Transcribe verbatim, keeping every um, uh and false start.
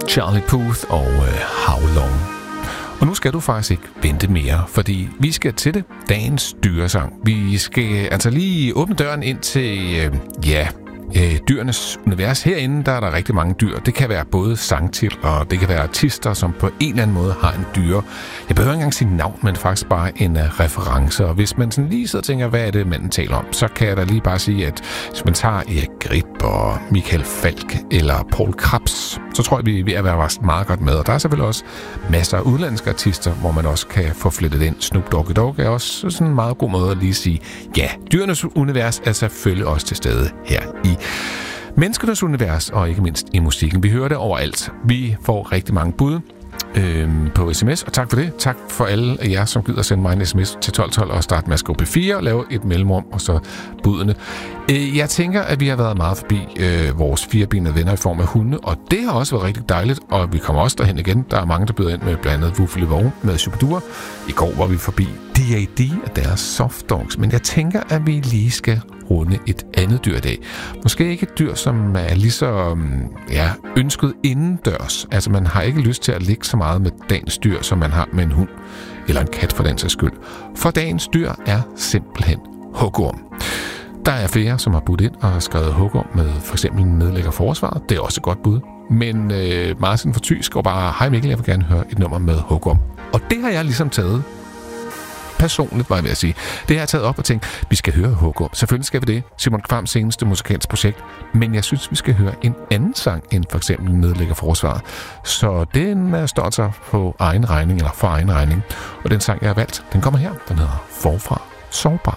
Charlie Puth og uh, How Long. Og nu skal du faktisk ikke vente mere, fordi vi skal til det. Dagens dyresang. Vi skal altså lige åbne døren ind til, øh, ja, øh, dyrenes univers. Herinde der er der rigtig mange dyr. Det kan være både sangtitler, og det kan være artister, som på en eller anden måde har en dyre. Jeg behøver ikke engang sige navn, men faktisk bare en uh, reference. Og hvis man sådan lige sidder og tænker, hvad er det, manden taler om, så kan jeg da lige bare sige, at hvis man tager Erik Grip og Michael Falk eller Paul Krebs, så tror jeg, vi er ved at være meget godt med. Og der er selvfølgelig også masser af udlandske artister, hvor man også kan få flettet ind. Snoop Doggy Dogg er også sådan en meget god måde at lige sige, ja, dyrenes univers er selvfølgelig også til stede her i menneskenes univers, og ikke mindst i musikken. Vi hører det overalt. Vi får rigtig mange bud øhm, på sms, og tak for det. Tak for alle af jer, som gider sende mig en sms til tolv tolv og starte med at skrive P fire og lave et mellemrum, og så budene. Øh, jeg tænker, at vi har været meget forbi øh, vores firebenede venner i form af hunde, og det har også været rigtig dejligt, og vi kommer også derhen igen. Der er mange, der byder ind med blandt andet Wuffle Vore med Superdure. I går var vi forbi D A D og deres soft dogs, men jeg tænker, at vi lige skal runde et andet dyr i dag. Måske ikke et dyr, som er lige så ja, ønsket indendørs. Altså, man har ikke lyst til at ligge så meget med dagens dyr, som man har med en hund eller en kat for den sags skyld. For dagens dyr er simpelthen hugorm. Der er flere, som har budt ind og har skrevet hugorm med for eksempel nedlægger forsvaret. Det er også et godt bud. Men øh, Martin fra Thy skriver bare, hej Mikkel, jeg vil gerne høre et nummer med hugorm. Og det har jeg ligesom taget personligt, var jeg ved at sige. Det har jeg taget op og tænkt, vi skal høre hugorm. Selvfølgelig skal vi det. Simon Kvams seneste musikalske projekt. Men jeg synes, vi skal høre en anden sang, end for eksempel nedlægger forsvaret. Så den uh, står altså på egen regning, eller for egen regning. Og den sang, jeg har valgt, den kommer her. Den hedder Forfra Sårbar.